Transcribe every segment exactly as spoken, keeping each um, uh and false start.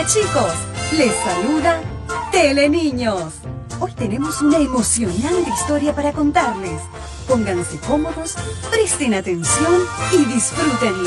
Hola chicos, les saluda Teleniños. Hoy tenemos una emocionante historia para contarles. Pónganse cómodos, presten atención y disfrútenlo.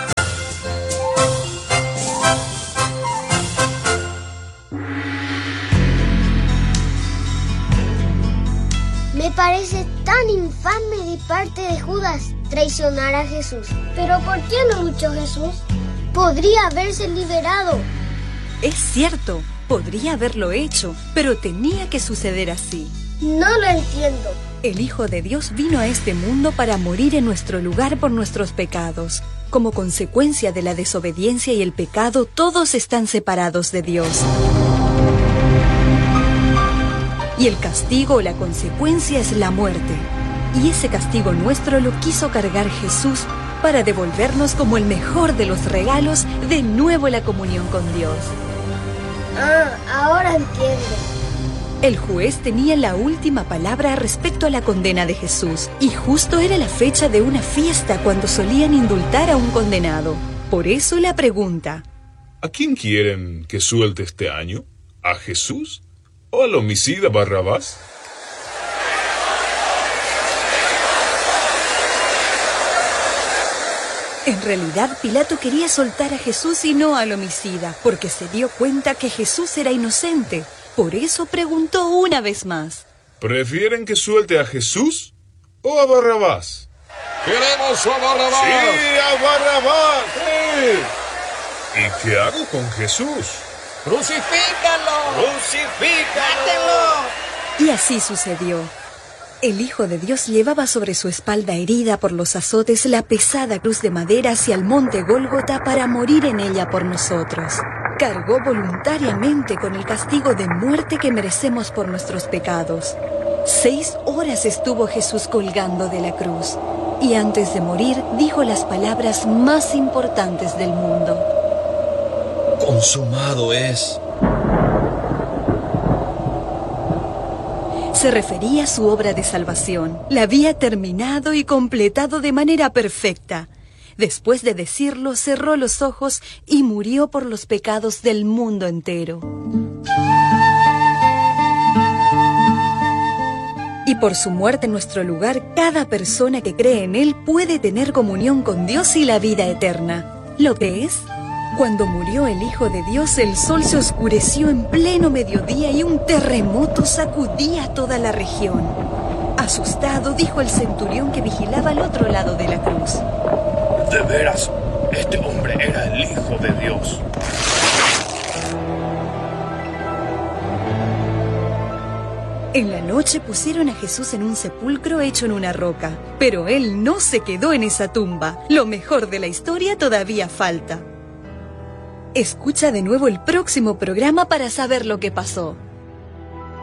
Me parece tan infame de parte de Judas traicionar a Jesús. ¿Pero por qué no luchó Jesús? Podría haberse liberado. Es cierto, podría haberlo hecho, pero tenía que suceder así. No lo entiendo. El Hijo de Dios vino a este mundo para morir en nuestro lugar por nuestros pecados. Como consecuencia de la desobediencia y el pecado, todos están separados de Dios. Y el castigo o la consecuencia es la muerte. Y ese castigo nuestro lo quiso cargar Jesús para devolvernos como el mejor de los regalos de nuevo la comunión con Dios. Ah, ahora entiendo. El juez tenía la última palabra respecto a la condena de Jesús, y justo era la fecha de una fiesta cuando solían indultar a un condenado. Por eso la pregunta: ¿a quién quieren que suelte este año? ¿A Jesús o al homicida Barrabás? En realidad, Pilato quería soltar a Jesús y no al homicida, porque se dio cuenta que Jesús era inocente. Por eso preguntó una vez más: ¿prefieren que suelte a Jesús o a Barrabás? ¡Queremos a Barrabás! ¡Sí, a Barrabás! ¡Sí! ¿Y qué hago con Jesús? ¡Crucifícalo! ¡Crucifícalo! Y así sucedió. El Hijo de Dios llevaba sobre su espalda herida por los azotes la pesada cruz de madera hacia el monte Gólgota para morir en ella por nosotros. Cargó voluntariamente con el castigo de muerte que merecemos por nuestros pecados. Seis horas estuvo Jesús colgando de la cruz, y antes de morir dijo las palabras más importantes del mundo: ¡consumado es! Se refería a su obra de salvación. La había terminado y completado de manera perfecta. Después de decirlo, cerró los ojos y murió por los pecados del mundo entero. Y por su muerte en nuestro lugar, cada persona que cree en Él puede tener comunión con Dios y la vida eterna. ¿Lo ves? Cuando murió el Hijo de Dios, el sol se oscureció en pleno mediodía y un terremoto sacudía toda la región. Asustado, dijo el centurión que vigilaba al otro lado de la cruz: de veras, este hombre era el Hijo de Dios. En la noche pusieron a Jesús en un sepulcro hecho en una roca, pero Él no se quedó en esa tumba. Lo mejor de la historia todavía falta. Escucha de nuevo el próximo programa para saber lo que pasó.